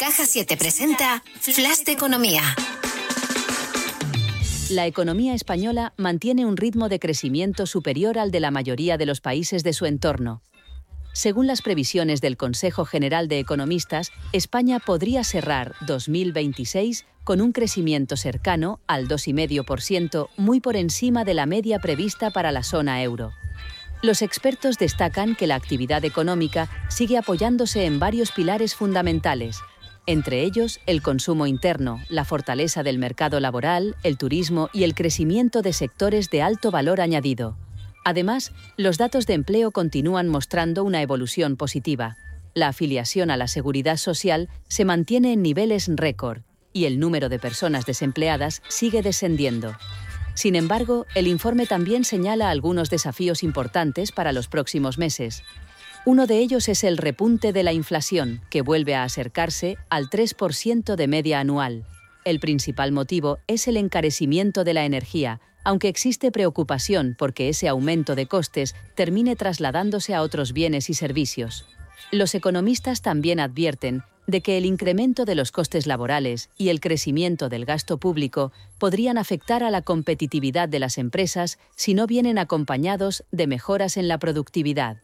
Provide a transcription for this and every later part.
Caja 7 presenta Flash de Economía. La economía española mantiene un ritmo de crecimiento superior al de la mayoría de los países de su entorno. Según las previsiones del Consejo General de Economistas, España podría cerrar 2026 con un crecimiento cercano al 2,5%, muy por encima de la media prevista para la zona euro. Los expertos destacan que la actividad económica sigue apoyándose en varios pilares fundamentales, entre ellos el consumo interno, la fortaleza del mercado laboral, el turismo y el crecimiento de sectores de alto valor añadido. Además, los datos de empleo continúan mostrando una evolución positiva. La afiliación a la Seguridad Social se mantiene en niveles récord y el número de personas desempleadas sigue descendiendo. Sin embargo, el informe también señala algunos desafíos importantes para los próximos meses. Uno de ellos es el repunte de la inflación, que vuelve a acercarse al 3% de media anual. El principal motivo es el encarecimiento de la energía, aunque existe preocupación porque ese aumento de costes termine trasladándose a otros bienes y servicios. Los economistas también advierten de que el incremento de los costes laborales y el crecimiento del gasto público podrían afectar a la competitividad de las empresas si no vienen acompañados de mejoras en la productividad.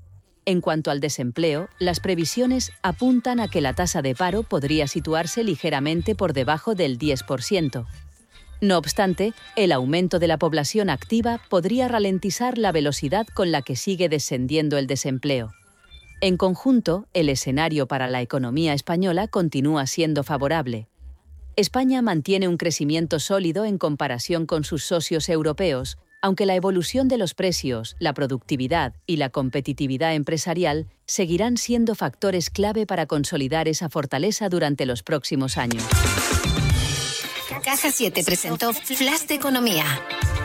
En cuanto al desempleo, las previsiones apuntan a que la tasa de paro podría situarse ligeramente por debajo del 10%. No obstante, el aumento de la población activa podría ralentizar la velocidad con la que sigue descendiendo el desempleo. En conjunto, el escenario para la economía española continúa siendo favorable. España mantiene un crecimiento sólido en comparación con sus socios europeos, aunque la evolución de los precios, la productividad y la competitividad empresarial seguirán siendo factores clave para consolidar esa fortaleza durante los próximos años. Caja 7 presentó Flash de Economía.